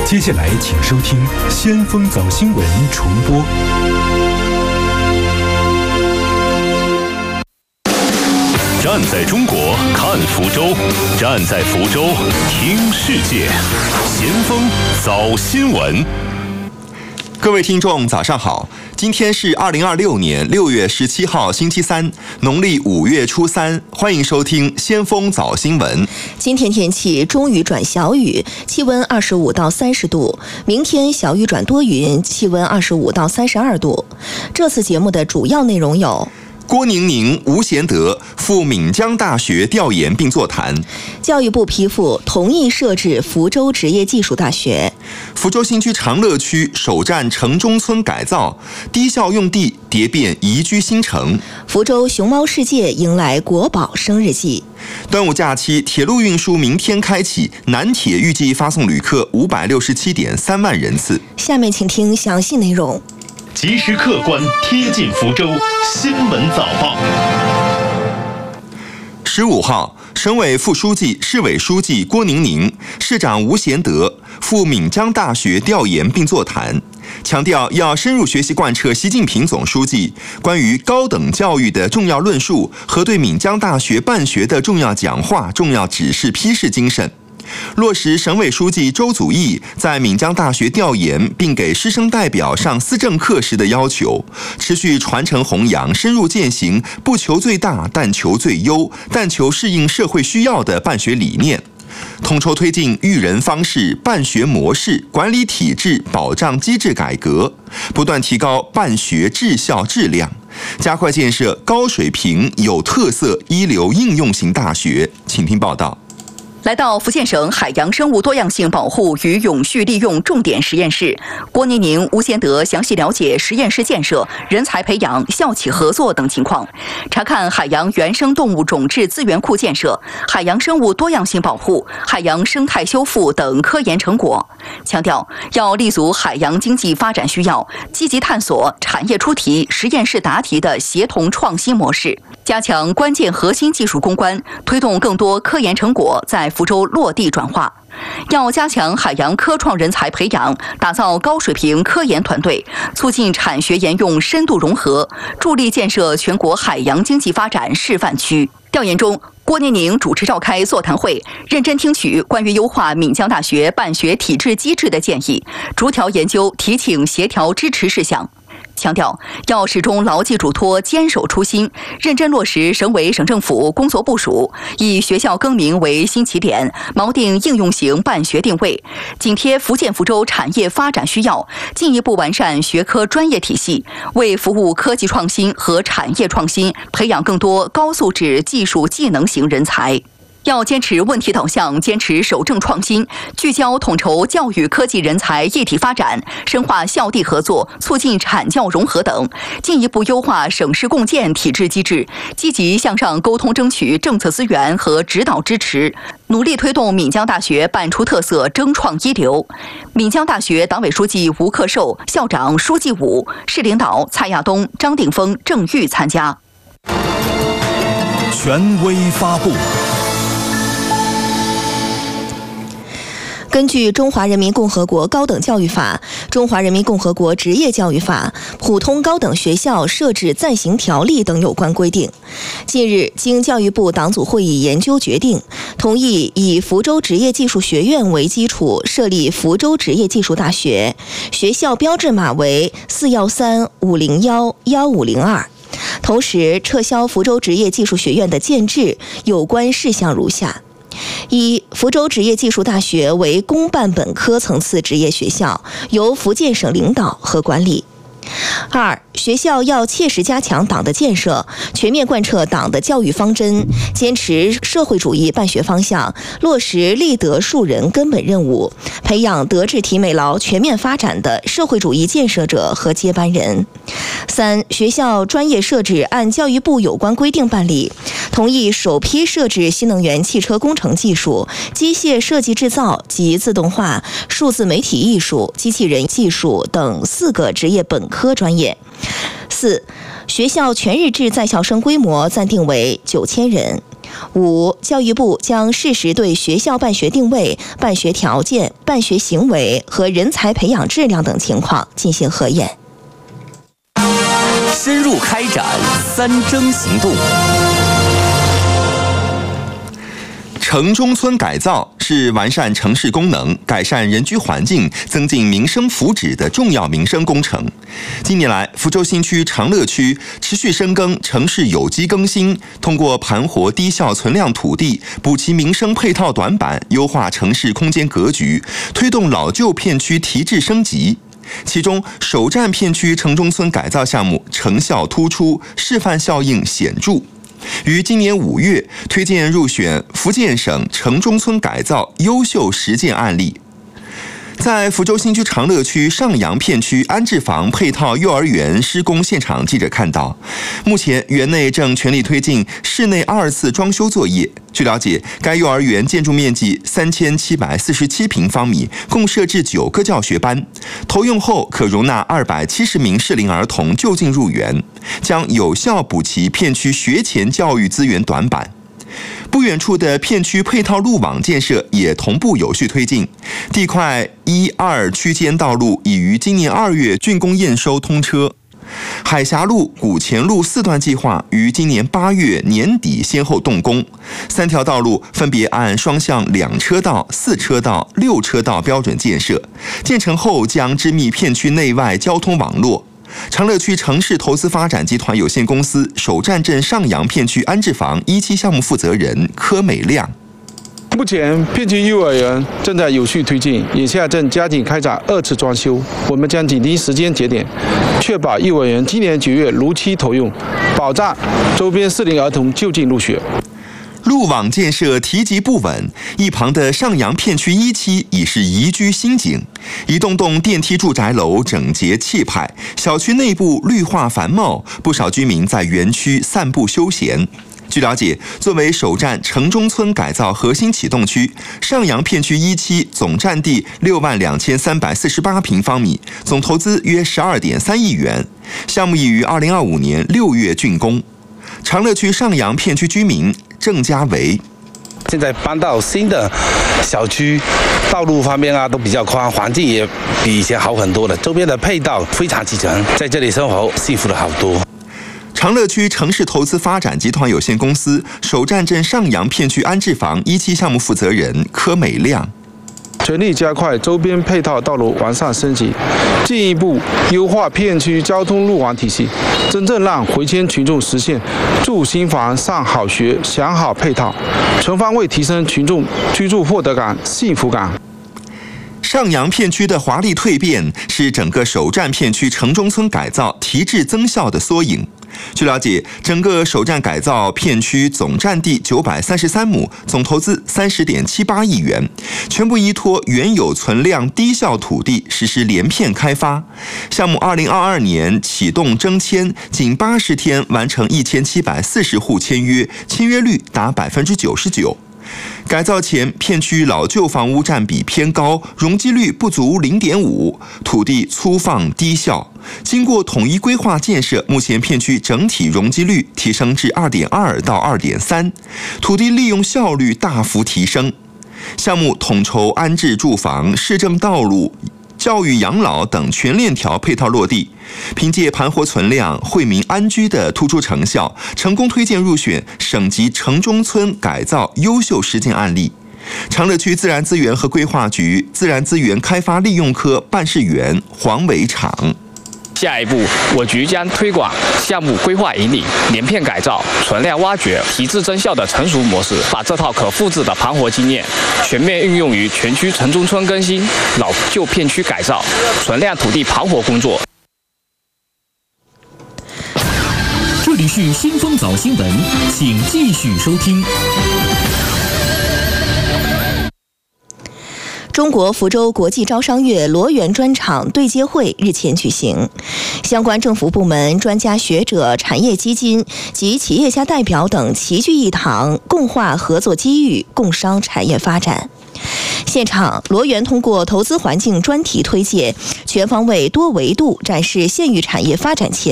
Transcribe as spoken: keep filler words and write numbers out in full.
接下来请收听《先锋早新闻》重播。 站在中国看福州，站在福州听世界。先锋早新闻。 各位听众早上好，今天是二零二六年六月十七号星期三，农历五月初三，欢迎收听先锋早新闻。 今天天气中雨转小雨，气温二十五到三十度，明天小雨转多云，气温二十五到三十二度。这次节目的主要内容有： 郭宁宁、吴贤德赴闽江大学调研并座谈； 教育部批复同意设置福州职业技术大学； 福州新区长乐区首站城中村改造，低效用地蝶变宜居新城； 福州熊猫世界迎来国宝生日季； 端午假期铁路运输明天开启，南铁预计发送旅客五百六十七点三万人次。 下面请听详细内容。 及时客观贴近福州新闻早报。 十五号，省委副书记、市委书记郭宁宁、市长吴贤德赴闽江大学调研并座谈，强调要深入学习贯彻习近平总书记关于高等教育的重要论述和对闽江大学办学的重要讲话、重要指示批示精神。落实省委书记周祖义在闽江大学调研并给师生代表上思政课时的要求，持续传承弘扬深入践行不求最大但求最优，但求适应社会需要的办学理念，统筹推进育人方式、办学模式、管理体制、保障机制改革，不断提高办学质效质量，加快建设高水平、有特色一流应用型大学。请听报道。 来到福建省海洋生物多样性保护与永续利用重点实验室，郭宁宁、吴贤德详细了解实验室建设、人才培养、校企合作等情况，查看海洋原生动物种质资源库建设、海洋生物多样性保护、海洋生态修复等科研成果，强调要立足海洋经济发展需要，积极探索产业出题、实验室答题的协同创新模式，加强关键核心技术攻关，推动更多科研成果在福州落地转化。要加强海洋科创人才培养，打造高水平科研团队，促进产学研用深度融合，助力建设全国海洋经济发展示范区。调研中，郭宁宁主持召开座谈会，认真听取关于优化闽江大学办学体制机制的建议，逐条研究提请协调支持事项。强调要始终牢记嘱托，坚守初心，认真落实省委省政府工作部署，以学校更名为新起点，锚定应用型办学定位，紧贴福建福州产业发展需要，进一步完善学科专业体系，为服务科技创新和产业创新培养更多高素质技术技能型人才。要坚持问题导向，坚持守正创新，聚焦统筹教育科技人才一体发展，深化校地合作，促进产教融合等，进一步优化省市共建体制机制，积极向上沟通争取政策资源和指导支持，努力推动闽江大学办出特色，争创一流。闽江大学党委书记吴克寿、校长舒继武、市领导蔡亚东、张定峰、郑玉参加。 权威发布。 根据《中华人民共和国高等教育法》、《中华人民共和国职业教育法》、《普通高等学校设置暂行条例》等有关规定，近日经教育部党组会议研究决定，同意以福州职业技术学院为基础设立福州职业技术大学，学校标志码为四一三五零一一五零二。同时撤销福州职业技术学院的建制，有关事项如下：一、福州职业技术大学为公办本科层次职业学校，由福建省领导和管理。二、学校要切实加强党的建设，全面贯彻党的教育方针，坚持社会主义办学方向，落实立德树人根本任务，培养德智体美劳全面发展的社会主义建设者和接班人。三、学校专业设置按教育部有关规定办理，同意首批设置新能源汽车工程技术、机械设计制造及自动化、数字媒体艺术、机器人技术等四个职业本科专业。四、学校全日制在校生规模暂定为九千人。 五、教育部将适时对学校办学定位、办学条件、办学行为和人才培养质量等情况进行核验。 深入开展三征行动。 城中村改造是完善城市功能、改善人居环境、增进民生福祉的重要民生工程。近年来，福州新区长乐区持续深耕城市有机更新，通过盘活低效存量土地，补齐民生配套短板，优化城市空间格局，推动老旧片区提质升级。其中，首站片区城中村改造项目成效突出，示范效应显著。于今年五月推荐入选福建省城中村改造优秀实践案例。在福州新区长乐区上阳片区安置房配套幼儿园施工现场，记者看到，目前园内正全力推进室内二次装修作业。据了解，该幼儿园建筑面积三千七百四十七平方米，共设置九个教学班，投用后可容纳二百七十名适龄儿童就近入园，将有效补齐片区学前教育资源短板。不远处的片区配套路网建设也同步有序推进，地块一二区间道路已于今年二月竣工验收通车。海峡路、古前路四段计划于今年八月年底先后动工，三条道路分别按双向两车道、四车道、六车道标准建设，建成后将织密片区内外交通网络。长乐区城市投资发展集团有限公司首站镇上阳片区安置房一期项目负责人柯美亮。 目前片区幼儿园正在有序推进，眼下正加紧开展二次装修。我们将紧盯时间节点，确保幼儿园今年九月如期投用，保障周边适龄儿童就近入学。 路网建设提及不稳，一旁的上阳片区一期已是宜居新景，一栋栋电梯住宅楼整洁气派，小区内部绿化繁茂，不少居民在园区散步休闲。据了解，作为首站城中村改造核心启动区，上阳片区一期总占地六万两千三百四十八平方米，总投资约十二点三亿元，项目已于二零二五年六月竣工。长乐区上阳片区居民郑家维。 现在搬到新的小区，道路方面啊都比较宽，环境也比以前好很多了，周边的配套非常齐全，在这里生活幸福了好多。 长乐区城市投资发展集团有限公司首站镇上阳片区安置房一期项目负责人柯美亮。 全力加快周边配套道路完善升级，进一步优化片区交通路网体系，真正让回迁群众实现住新房、上好学、享好配套，全方位提升群众居住获得感、幸福感。 上阳片区的华丽蜕变是整个首站片区城中村改造提质增效的缩影。据了解，整个首站改造片区总占地九百三十三亩，总投资三十点七八亿元，全部依托原有存量低效土地实施连片开发。项目二零二二年启动征签，仅八十天完成一千七百四十户签约，签约率达百分之九十九。改造前，片区老旧房屋占比偏高，容积率不足 零点五， 土地粗放低效。经过统一规划建设，目前片区整体容积率提升至 二点二 到 二点三， 土地利用效率大幅提升。项目统筹安置住房、市政道路、教育养老等全链条配套落地，凭借盘活存量、惠民安居的突出成效，成功推荐入选省级城中村改造优秀实践案例。长乐区自然资源和规划局自然资源开发利用科办事员黄伟场。 下一步，我局将推广项目规划引领、连片改造、存量挖掘、提质增效的成熟模式，把这套可复制的盘活经验全面运用于全区城中村更新、老旧片区改造、存量土地盘活工作。 这里是新风早新闻，请继续收听。 中国福州国际招商月罗源专场对接会日前举行，相关政府部门、专家学者、产业基金及企业家代表等齐聚一堂，共话合作机遇，共商产业发展。现场，罗源通过投资环境专题推介，全方位多维度展示县域产业发展前